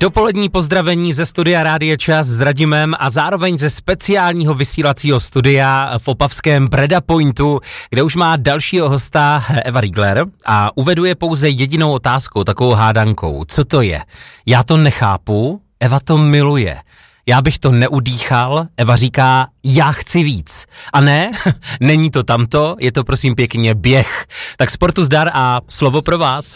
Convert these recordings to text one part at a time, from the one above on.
Dopolední pozdravení ze studia Rádia Čas s Radimem a zároveň ze speciálního vysílacího studia v opavském Breda Pointu, kde už má dalšího hosta Eva Riegler a uvedu je pouze jedinou otázkou, takovou hádankou. Co to je? Já to nechápu, Eva to miluje. Já bych to neudýchal, Eva říká, já chci víc. A ne, není to tamto, je to prosím pěkně běh. Tak sportu zdar a slovo pro vás.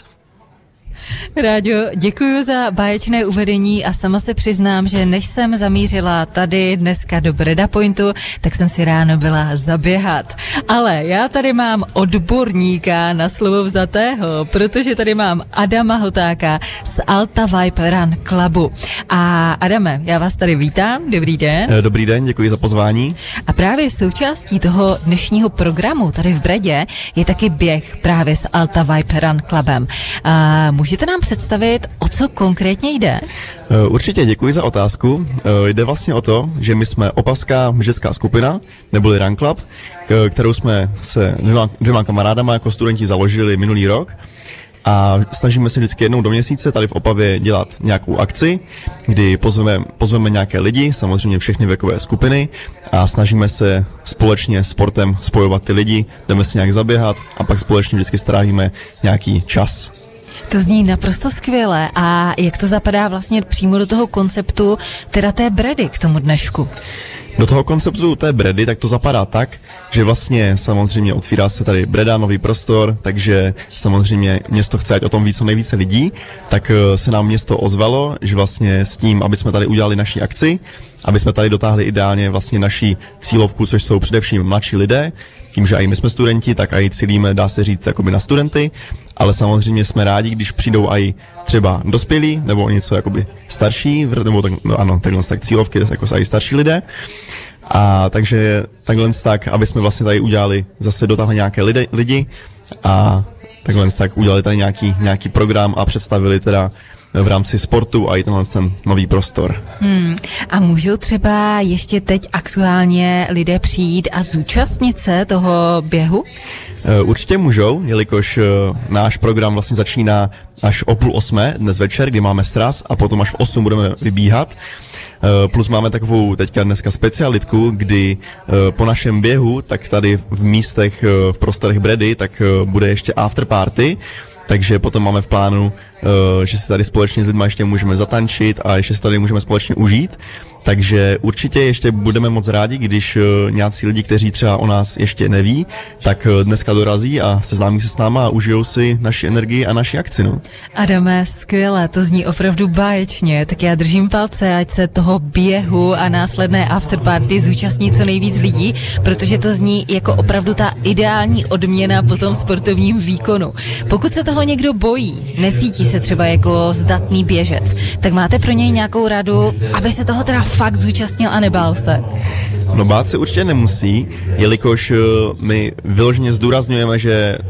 Ráďo, děkuji za báječné uvedení a sama se přiznám, že než jsem zamířila tady dneska do Breda Pointu, tak jsem si ráno byla zaběhat. Ale já tady mám odborníka na slovo vzatého, protože tady mám Adama Hotáka z Alta Vibe Run Clubu. A Adame, já vás tady vítám, dobrý den. Dobrý den, děkuji za pozvání. A právě součástí toho dnešního programu tady v Bredě je taky běh právě s Alta Vibe Run Clubem. Můžete nám představit, o co konkrétně jde? Určitě, děkuji za otázku. Jde vlastně o to, že my jsme opavská běžecká skupina, neboli Run Club, kterou jsme se dvěma kamarádama jako studenti založili minulý rok. A snažíme se vždycky jednou do měsíce tady v Opavě dělat nějakou akci, kdy pozveme nějaké lidi, samozřejmě všechny věkové skupiny a snažíme se společně sportem spojovat ty lidi, jdeme si nějak zaběhat a pak společně vždycky strávíme nějaký čas. To zní naprosto skvěle. A jak to zapadá vlastně přímo do toho konceptu, teda té Bredy k tomu dnešku? Do toho konceptu té Bredy, tak to zapadá tak, že vlastně samozřejmě otvírá se tady Breda, nový prostor, takže samozřejmě město chce, ať o tom ví co nejvíce lidí, tak se nám město ozvalo, že vlastně s tím, aby jsme tady udělali naši akci, aby jsme tady dotáhli ideálně vlastně naši cílovku, což jsou především mladší lidé, tím, že i my jsme studenti, tak i cílíme, dá se říct, jakoby na studenty, ale samozřejmě jsme rádi, když přijdou i třeba dospělí, nebo něco jakoby starší, nebo tak, no ano, tak cílovky, jako i starší lidé. A takže takhle tak, aby jsme vlastně tady udělali, zase dotáhli nějaké lidi a takhle tak udělali tady nějaký program a představili teda v rámci sportu a i tenhle ten nový prostor. A můžou třeba ještě teď aktuálně lidé přijít a zúčastnit se toho běhu? Určitě můžou, jelikož náš program vlastně začíná až o 7:30 dnes večer, kdy máme sraz a potom až v 8 budeme vybíhat. Plus máme takovou teďka dneska specialitku, kdy po našem běhu, tak tady v místech, v prostorech Bredy, tak bude ještě after party, takže potom máme v plánu, že si tady společně s lidmi ještě můžeme zatančit a ještě si tady můžeme společně užít. Takže určitě ještě budeme moc rádi, když nějací lidi, kteří třeba o nás ještě neví, tak dneska dorazí a seznámí se s náma a užijou si naši energii a naši akci. No. Adame, skvěle, to zní opravdu báječně, tak já držím palce, ať se toho běhu a následné afterparty zúčastní co nejvíc lidí, protože to zní jako opravdu ta ideální odměna po tom sportovním výkonu. Pokud se toho někdo bojí, necítí se třeba jako zdatný běžec, tak máte pro něj nějakou radu, aby se toho teda fakt zúčastnil a nebál se? No bát se určitě nemusí, jelikož my vyloženě zdůrazňujeme, že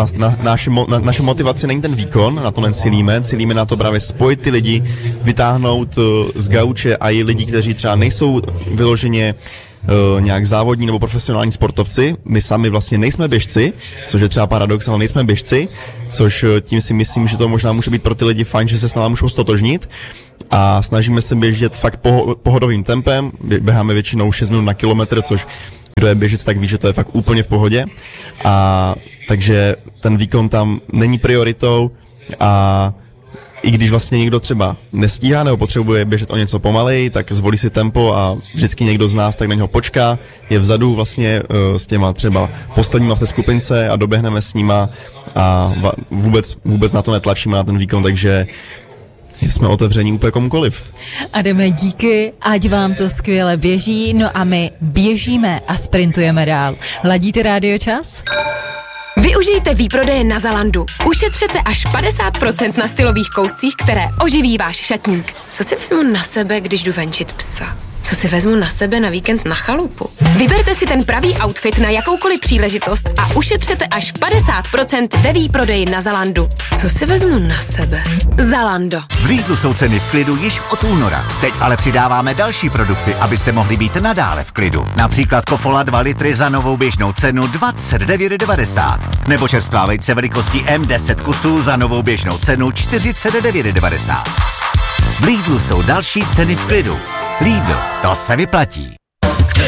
naše motivace není ten výkon, na to cílíme na to právě spojit ty lidi, vytáhnout z gauče a i lidi, kteří třeba nejsou vyloženě nějak závodní nebo profesionální sportovci. My sami vlastně nejsme běžci, což je třeba paradox, ale nejsme běžci, což tím si myslím, že to možná může být pro ty lidi fajn, že se s námi můžou stotožnit a snažíme se běžet fakt pohodovým tempem, běháme většinou 6 minut na kilometr, což kdo je běžec, tak ví, že to je fakt úplně v pohodě a takže ten výkon tam není prioritou a i když vlastně někdo třeba nestíhá nebo potřebuje běžet o něco pomaleji, tak zvolí si tempo a vždycky někdo z nás tak na něho počká, je vzadu vlastně s těma třeba posledníma v té skupince a doběhneme s nima a vůbec na to netlačíme na ten výkon, takže jsme otevření úplně komukoliv. Adame, díky, ať vám to skvěle běží, no a my běžíme a sprintujeme dál. Ladíte Rádio Čas? Využijte výprodeje na Zalandu. Ušetřete až 50% na stylových kouscích, které oživí váš šatník. Co si vezmu na sebe, když jdu venčit psa? Co si vezmu na sebe na víkend na chalupu? Vyberte si ten pravý outfit na jakoukoliv příležitost a ušetřete až 50% ve výprodeji na Zalandu. Co si vezmu na sebe? Zalando. V Lidlu jsou ceny v klidu již od února. Teď ale přidáváme další produkty, abyste mohli být nadále v klidu. Například Kofola 2 litry za novou běžnou cenu 29,90. Nebo čerstvá vejce velikosti M10 kusů za novou běžnou cenu 49,90. V Lidlu jsou další ceny v klidu. Lidl, to se vyplatí.